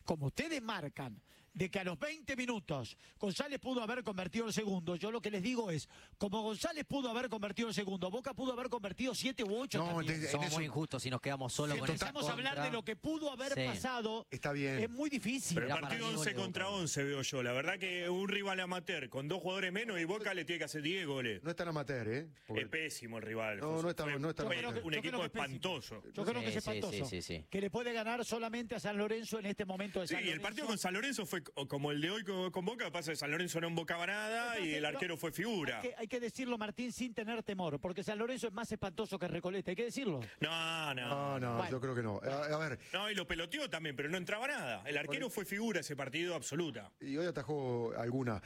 como ustedes marcan, de que a los 20 minutos González pudo haber convertido el segundo, yo lo que les digo es, como González pudo haber convertido el segundo, Boca pudo haber convertido 7 u 8 también. Somos muy injustos si nos quedamos solo Si con esa empezamos a hablar de lo que pudo haber pasado, está bien. Es muy difícil. Pero el partido 11 contra 11 veo yo. La verdad que un rival amateur con 2 jugadores menos y Boca le tiene que hacer 10 goles. No es tan amateur, ¿eh? Es pésimo el rival. No está un equipo espantoso. Yo creo que es espantoso. Que le puede ganar solamente a San Lorenzo en este momento de San Lorenzo. Y el partido con San Lorenzo fue como el de hoy con Boca. Pasa que San Lorenzo no embocaba nada y el arquero fue figura. Hay que decirlo, Martín, sin tener temor, porque San Lorenzo es más espantoso que Recoleta. Hay que decirlo. No, bueno. Yo creo que no. A ver. No, y lo peloteó también, pero no entraba nada. El arquero fue figura ese partido absoluta. Y hoy atajó alguna.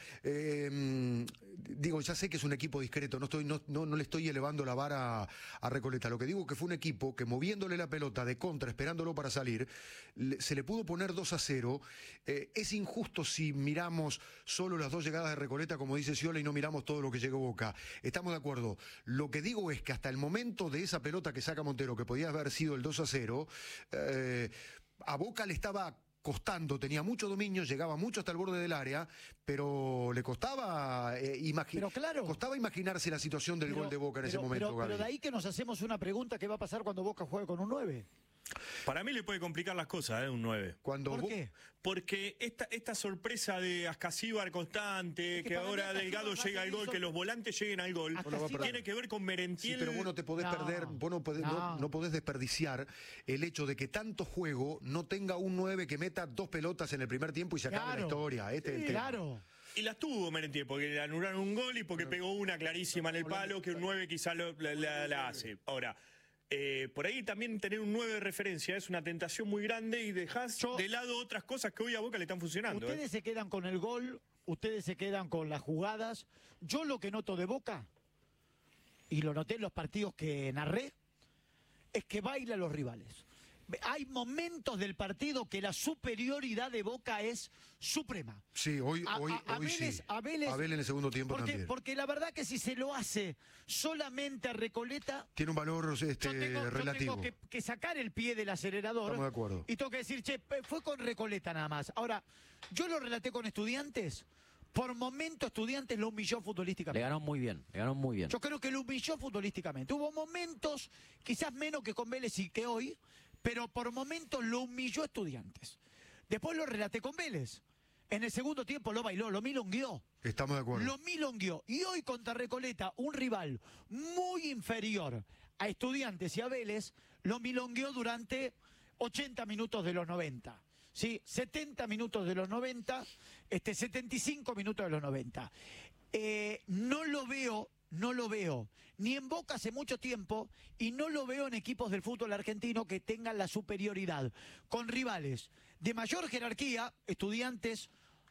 Digo, ya sé que es un equipo discreto, no le estoy elevando la vara a Recoleta. Lo que digo es que fue un equipo que moviéndole la pelota de contra, esperándolo para salir, se le pudo poner 2-0. Es injusto si miramos solo las 2 llegadas de Recoleta, como dice Scioli, y no miramos todo lo que llegó Boca. Estamos de acuerdo. Lo que digo es que hasta el momento de esa pelota que saca Montero, que podía haber sido el 2-0, a Boca le estaba costando, tenía mucho dominio, llegaba mucho hasta el borde del área, pero le costaba costaba imaginarse la situación del gol de Boca en ese momento. Pero de ahí que nos hacemos una pregunta: ¿qué va a pasar cuando Boca juegue con un 9? Para mí le puede complicar las cosas, un 9. ¿Por qué? Porque esta sorpresa de Ascasíbar constante, que ahora Delgado llega al gol, que los volantes lleguen al gol, tiene que ver con Merentiel. Sí, pero vos no te podés perder, vos no podés desperdiciar el hecho de que tanto juego no tenga un 9 que meta 2 pelotas en el primer tiempo y se acabe la historia. Claro. Y las tuvo Merentiel, porque le anularon un gol y porque pegó una clarísima en el palo, que un 9 quizá la hace. Ahora, por ahí también tener un 9 de referencia es una tentación muy grande y dejás de lado otras cosas que hoy a Boca le están funcionando. Ustedes se quedan con el gol, ustedes se quedan con las jugadas. Yo lo que noto de Boca, y lo noté en los partidos que narré, es que baila a los rivales. Hay momentos del partido que la superioridad de Boca es suprema. Sí, hoy sí. Abel en el segundo tiempo también. Porque la verdad que si se lo hace solamente a Recoleta, tiene un valor relativo. Yo tengo que sacar el pie del acelerador. Estamos de acuerdo. Y tengo que decir, fue con Recoleta nada más. Ahora, yo lo relaté con Estudiantes. Por momento Estudiantes lo humilló futbolísticamente. Le ganó muy bien. Yo creo que lo humilló futbolísticamente. Hubo momentos, quizás menos que con Vélez y que hoy, pero por momentos lo humilló Estudiantes. Después lo relaté con Vélez. En el segundo tiempo lo bailó, lo milongueó. Estamos de acuerdo. Lo milongueó. Y hoy contra Recoleta, un rival muy inferior a Estudiantes y a Vélez, lo milongueó durante 80 minutos de los 90. ¿Sí? 70 minutos de los 90, 75 minutos de los 90. No lo veo ni en Boca hace mucho tiempo y no lo veo en equipos del fútbol argentino que tengan la superioridad con rivales de mayor jerarquía, Estudiantes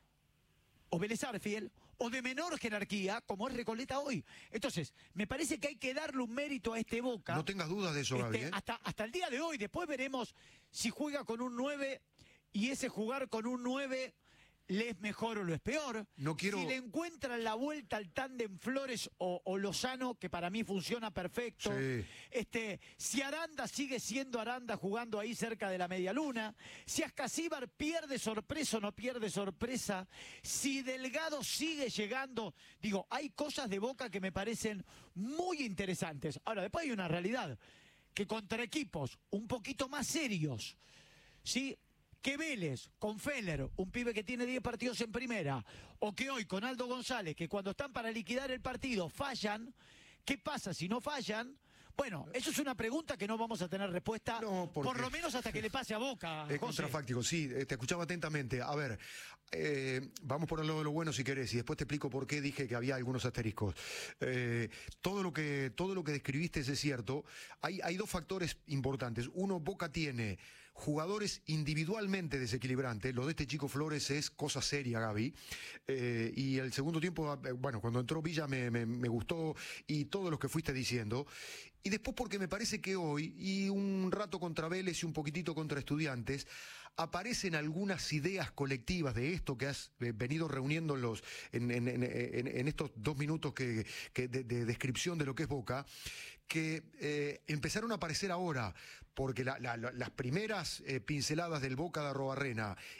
o Vélez Sarsfield, o de menor jerarquía, como es Recoleta hoy. Entonces, me parece que hay que darle un mérito a este Boca. No tengas dudas de eso, Gaby. Hasta el día de hoy. Después veremos si juega con un 9 y ese jugar con un 9 le es mejor o lo es peor. Si le encuentran la vuelta al tándem Flores o Lozano, que para mí funciona perfecto. Sí. Si Aranda sigue siendo Aranda jugando ahí cerca de la media luna. Si Ascasíbar pierde sorpresa o no pierde sorpresa. Si Delgado sigue llegando. Digo, hay cosas de Boca que me parecen muy interesantes. Ahora, después hay una realidad. Que contra equipos un poquito más serios, ¿sí?, que Vélez, con Feller, un pibe que tiene 10 partidos en primera, o que hoy con Aldo González, que cuando están para liquidar el partido fallan, ¿qué pasa si no fallan? Bueno, eso es una pregunta que no vamos a tener respuesta, por lo menos hasta que le pase a Boca. Es contrafáctico, sí, te escuchaba atentamente. A ver, vamos por el lado de lo bueno si querés, y después te explico por qué dije que había algunos asteriscos. Todo lo que describiste es cierto. Hay 2 factores importantes. Uno, Boca tiene jugadores individualmente desequilibrantes. Lo de este chico Flores es cosa seria, Gaby. Y el segundo tiempo, bueno, cuando entró Villa me gustó, y todos los que fuiste diciendo. Y después porque me parece que hoy, y un rato contra Vélez y un poquitito contra Estudiantes, aparecen algunas ideas colectivas de esto que has venido reuniendo en estos 2 minutos de descripción de lo que es Boca, que empezaron a aparecer ahora, porque las primeras pinceladas del Boca de Arrobarrena